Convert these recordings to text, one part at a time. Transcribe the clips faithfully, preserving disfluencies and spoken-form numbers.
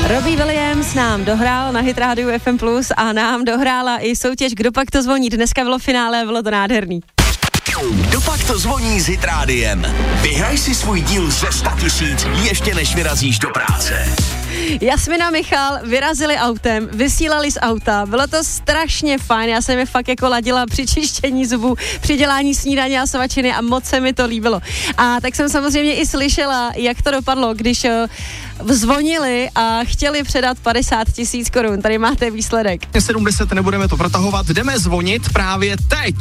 Robbie Williams nám dohrál na Hit Radio F M plus a nám dohrála i soutěž Kdo pak to zvoní. Dneska bylo finále, bylo to nádherný. Kdo pak to zvoní s Hit Rádiem? Vyhraj si svůj díl ze sto tisíc ještě než vyrazíš do práce. Jasmina a Michal vyrazili autem, vysílali z auta, bylo to strašně fajn, já jsem je fakt jako ladila při čištění zubů, při dělání snídaně a svačiny a moc se mi to líbilo. A tak jsem samozřejmě i slyšela, jak to dopadlo, když zvonili a chtěli předat padesát tisíc korun. Tady máte výsledek. sedm deset nebudeme to protahovat, jdeme zvonit právě teď.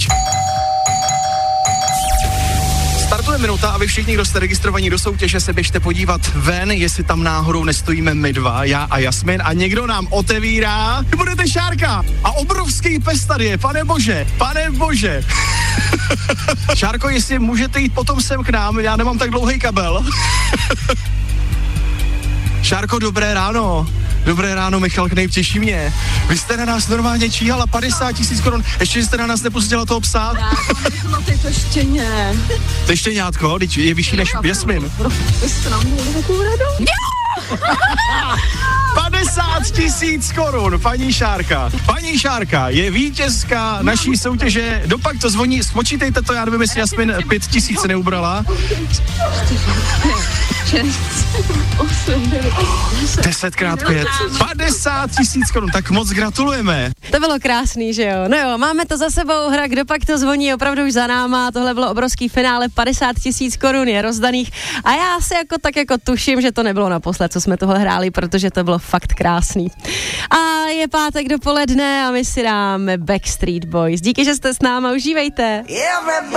Startuje minuta a vy všichni, kdo jste registrovaní do soutěže, se běžte podívat ven, jestli tam náhodou nestojíme my dva, já a Jasmin, a někdo nám otevírá. Vy budete Šárka a obrovský pes tady je, pane bože, pane bože. Šárko, jestli můžete jít potom sem k nám, já nemám tak dlouhý kabel. Šárko, dobré ráno. Dobré ráno, Michal Knejp, těší mě. Vy jste na nás normálně číhala padesát tisíc korun, ještě jste na nás nepustila toho psa. No ty to štěně. To štěňátko, je vyšší než Jasmin. Vy jste nám měli takovou radost. padesát tisíc korun, paní Šárka. Paní Šárka je vítězka naší soutěže. Dopak to zvoní, spočítejte to, já nevím, jestli Jasmin pět tisíc neubrala. Desetkrát pět. padesát tisíc korun, tak moc gratulujeme. To bylo krásný, že jo? No jo, máme to za sebou, hra Kdo pak to zvoní, opravdu už za náma, tohle bylo obrovský finále, padesát tisíc korun je rozdaných a já si jako tak jako tuším, že to nebylo naposled, co jsme tohle hráli, protože to bylo fakt krásný. A je pátek dopoledne a my si dáme Backstreet Boys. Díky, že jste s náma, užívejte.